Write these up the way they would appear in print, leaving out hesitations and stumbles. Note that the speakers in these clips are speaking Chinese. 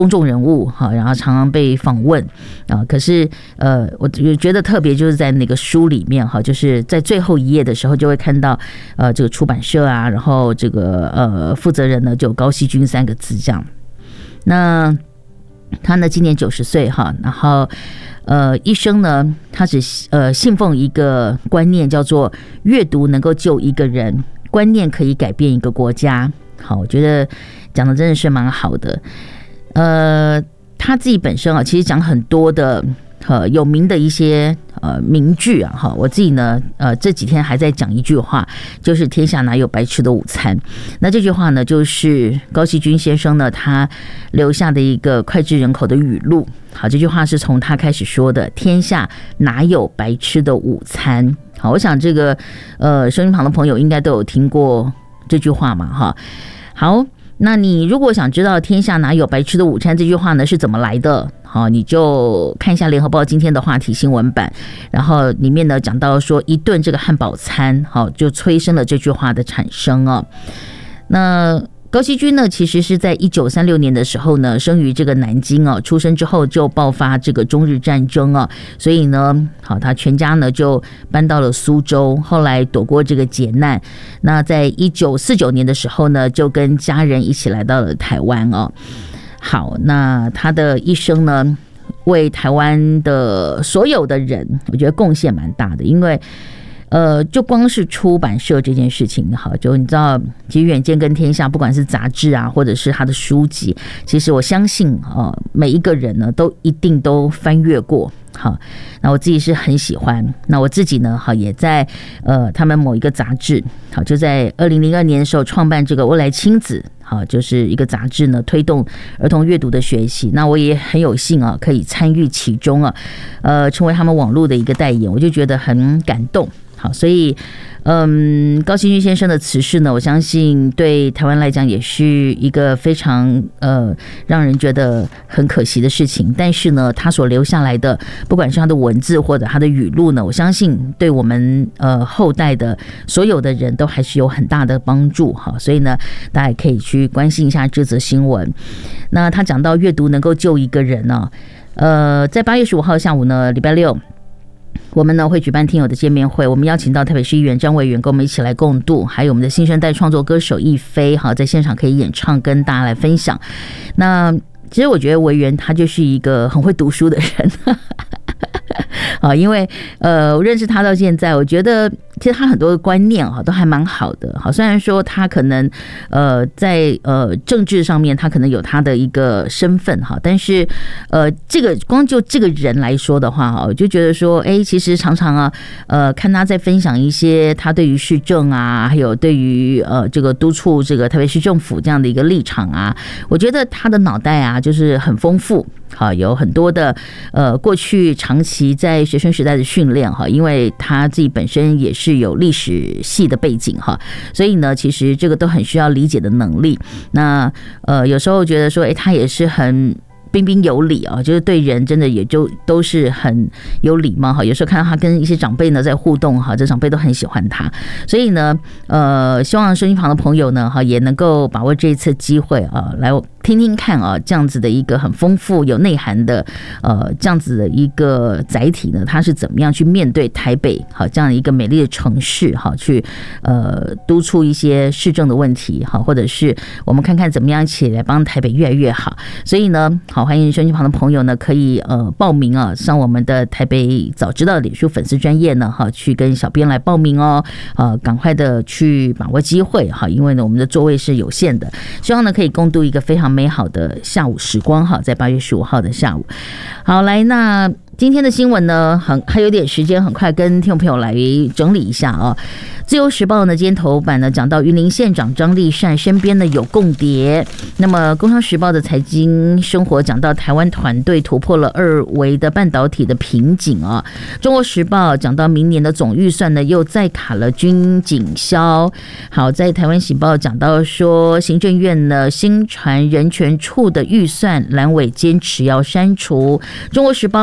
公众人物哈，然后常常被访问啊。可是我觉得特别就是在那个书里面哈，就是在最后一页的时候就会看到这个出版社啊，然后这个负责人呢就有高希均3个字这样。那他呢今年90岁哈，然后一生呢他只信奉一个观念，叫做阅读能够救一个人，观念可以改变一个国家。好，我觉得讲的真的是蛮好的。他自己本身啊，其实讲很多的有名的一些名句啊，哈，我自己呢这几天还在讲一句话，就是天下哪有白吃的午餐。那这句话呢，就是高希均先生呢他留下的一个脍炙人口的语录。好，这句话是从他开始说的，天下哪有白吃的午餐。好，我想这个收音旁的朋友应该都有听过这句话嘛，哈。好，那你如果想知道天下哪有白吃的午餐这句话呢是怎么来的，好，你就看一下联合报今天的话题新闻版，然后里面呢讲到说一顿这个汉堡餐，好，就催生了这句话的产生哦。那高希均呢，其实是在1936年的时候呢，生于这个南京哦，出生之后就爆发这个中日战争哦，所以呢，好，他全家呢就搬到了苏州，后来躲过这个劫难。那在1949年的时候呢，就跟家人一起来到了台湾哦。好，那他的一生呢，为台湾的所有的人，我觉得贡献蛮大的，因为就光是出版社这件事情，好，就你知道，其实远见跟天下，不管是杂志啊，或者是他的书籍，其实我相信每一个人呢，都一定都翻阅过。好，那我自己是很喜欢。那我自己呢，好，也在他们某一个杂志，好，就在2002年的时候创办这个未来亲子，好，就是一个杂志呢，推动儿童阅读的学习。那我也很有幸啊，可以参与其中啊，成为他们网络的一个代言，我就觉得很感动。好，所以高希均先生的辞世呢，我相信对台湾来讲也是一个非常让人觉得很可惜的事情。但是呢，他所留下来的，不管是他的文字或者他的语录呢，我相信对我们后代的所有的人都还是有很大的帮助哈。所以呢，大家也可以去关心一下这则新闻。那他讲到阅读能够救一个人呢，在8月15号下午呢，礼拜六。我们呢会举办听友的见面会，我们邀请到台北市议员张委员跟我们一起来共度，还有我们的新生代创作歌手亦菲，好，在现场可以演唱跟大家来分享。那其实我觉得委员他就是一个很会读书的人啊，因为我认识他到现在，我觉得其实他很多的观念啊都还蛮好的。好，虽然说他可能在政治上面他可能有他的一个身份哈，但是这个光就这个人来说的话哈，我就觉得说，其实常常啊看他在分享一些他对于市政啊，还有对于这个督促这个特别是政府这样的一个立场啊，我觉得他的脑袋啊就是很丰富。好，有很多的过去长期在学生时代的训练哈，因为他自己本身也是有历史系的背景哈，所以呢，其实这个都很需要理解的能力。那有时候觉得说，他也是很彬彬有礼啊，就是对人真的也就都是很有礼貌哈。有时候看到他跟一些长辈呢在互动哈，这长辈都很喜欢他，所以呢，希望收音旁的朋友呢哈也能够把握这一次机会啊，来听听看啊，这样子的一个很丰富有内涵的这样子的一个载体呢，它是怎么样去面对台北好这样的一个美丽的城市哈，去督促一些市政的问题哈，或者是我们看看怎么样一起来帮台北越来越好。所以呢，好，欢迎收音旁的朋友呢可以报名啊，上我们的台北早知道脸书粉丝专页呢哈，去跟小编来报名哦，赶快的去把握机会哈，因为呢我们的座位是有限的，希望呢可以共度一个非常美好的下午时光哈，在8月15号的下午。好，来，那今天的新闻呢，还有点时间，很快跟听众朋友来整理一下啊。自由时报呢，今天头版呢讲到云林县长张丽善身边呢有共谍。那么工商时报的财经生活讲到台湾团队突破了2维的半导体的瓶颈啊。中国时报讲到明年的总预算呢又再卡了军警消。好，在台湾喜报讲到说行政院呢新传人权处的预算蓝委坚持要删除。中国时报呢讲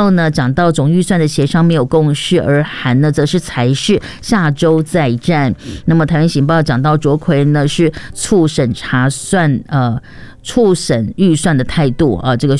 讲到总预算的协商没有共识，而韩呢则是才是下周再战。那么台湾行报讲到卓奎呢是促审预算的态度啊，这个